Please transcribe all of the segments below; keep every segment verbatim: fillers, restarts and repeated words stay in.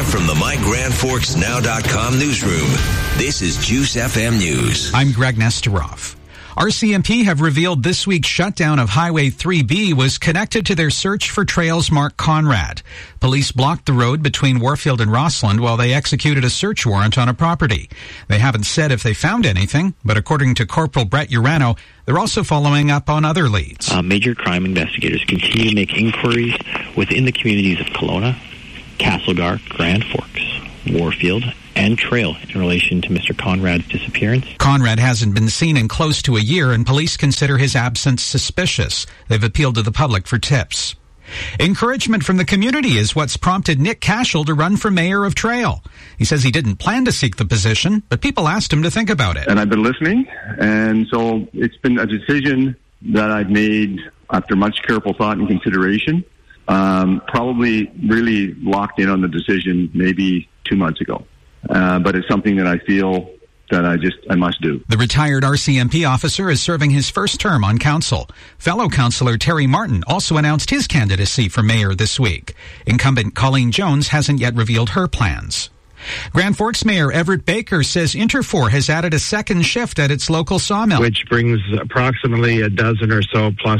from the My Grand Forks Now dot com newsroom, this is Juice F M News. I'm Greg Nesterov. R C M P have revealed this week's shutdown of Highway three B was connected to their search for Trail's Mark Conrad. Police blocked the road between Warfield and Rossland while they executed a search warrant on a property. They haven't said if they found anything, but according to Corporal Brett Urano, they're also following up on other leads. Uh, major crime investigators continue to make inquiries within the communities of Kelowna, Castlegar, Grand Forks, Warfield, and Trail in relation to Mister Conrad's disappearance. Conrad hasn't been seen in close to a year, and police consider his absence suspicious. They've appealed to the public for tips. Encouragement from the community is what's prompted Nick Cashel to run for mayor of Trail. He says he didn't plan to seek the position, but people asked him to think about it. And I've been listening, and so it's been a decision that I've made after much careful thought and consideration. Um, probably really locked in on the decision maybe two months ago. Uh, but it's something that I feel that I just, I must do. The retired R C M P officer is serving his first term on council. Fellow councillor Terry Martin also announced his candidacy for mayor this week. Incumbent Colleen Jones hasn't yet revealed her plans. Grand Forks Mayor Everett Baker says Interfor has added a second shift at its local sawmill, which brings approximately a dozen or so plus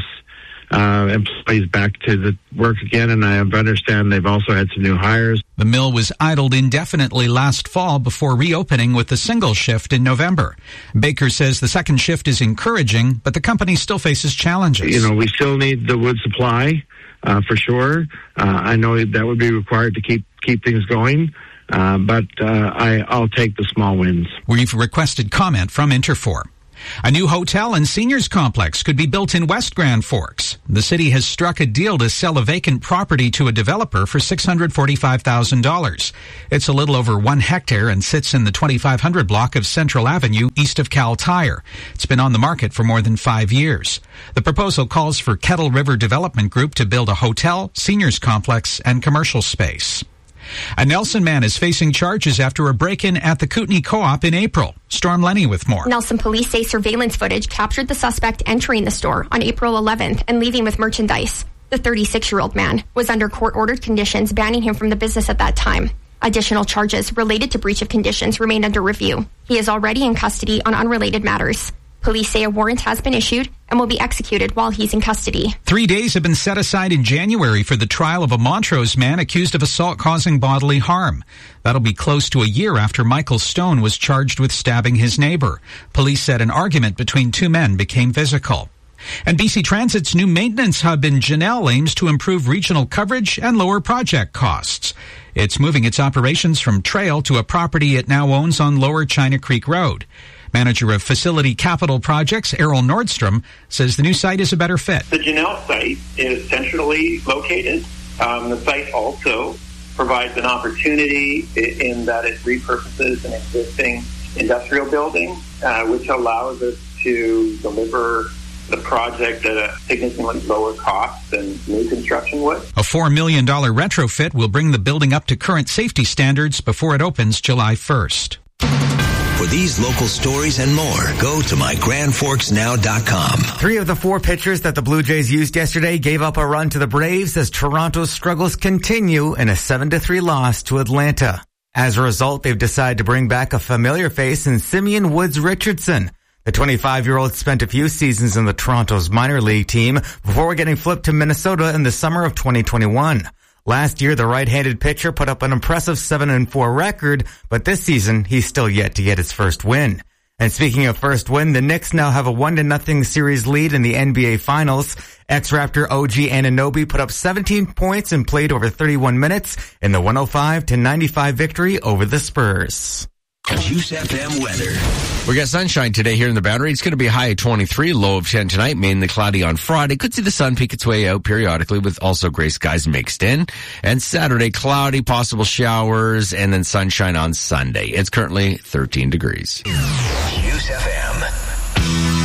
Uh, employees back to the work again, and I understand they've also had some new hires. The mill was idled indefinitely last fall before reopening with the single shift in November. Baker says the second shift is encouraging, but the company still faces challenges. You know, we still need the wood supply, uh, for sure. Uh, I know that would be required to keep keep things going, uh, but uh, I, I'll take the small wins. We've requested comment from Interfor. A new hotel and seniors complex could be built in West Grand Forks. The city has struck a deal to sell a vacant property to a developer for six hundred forty-five thousand dollars. It's a little over one hectare and sits in the twenty-five hundred block of Central Avenue east of Cal Tire. It's been on the market for more than five years. The proposal calls for Kettle River Development Group to build a hotel, seniors complex, and commercial space. A Nelson man is facing charges after a break-in at the Kootenay Co-op in April. Storm Lenny with more. Nelson police say surveillance footage captured the suspect entering the store on April eleventh and leaving with merchandise. The thirty-six-year-old man was under court-ordered conditions banning him from the business at that time. Additional charges related to breach of conditions remain under review. He is already in custody on unrelated matters. Police say a warrant has been issued and will be executed while he's in custody. Three days have been set aside in January for the trial of a Montrose man accused of assault causing bodily harm. That'll be close to a year after Michael Stone was charged with stabbing his neighbor. Police said an argument between two men became physical. And B C Transit's new maintenance hub in Janelle aims to improve regional coverage and lower project costs. It's moving its operations from Trail to a property it now owns on Lower China Creek Road. Manager of Facility Capital Projects, Errol Nordstrom, says the new site is a better fit. The Janelle site is centrally located. Um, the site also provides an opportunity in that it repurposes an existing industrial building, uh, which allows us to deliver the project at a significantly lower cost than new construction would. A four million dollars retrofit will bring the building up to current safety standards before it opens July first. For these local stories and more, go to my grand forks now dot com. Three of the four pitchers that the Blue Jays used yesterday gave up a run to the Braves as Toronto's struggles continue in a seven to three loss to Atlanta. As a result, they've decided to bring back a familiar face in Simeon Woods Richardson. The twenty-five-year-old spent a few seasons in the Toronto's minor league team before getting flipped to Minnesota in the summer of twenty twenty-one. Last year, the right-handed pitcher put up an impressive seven and four record, but this season, he's still yet to get his first win. And speaking of first win, the Knicks now have a one to nothing series lead in the N B A Finals. Ex-Raptor O G Anunoby put up seventeen points and played over thirty-one minutes in the one oh five to ninety-five victory over the Spurs. Juice F M weather. We got sunshine today here in the Boundary. It's going to be a high of twenty-three, low of ten tonight, mainly cloudy on Friday. Could see the sun peek its way out periodically with also gray skies mixed in. And Saturday, cloudy, possible showers, and then sunshine on Sunday. It's currently thirteen degrees. Juice F M.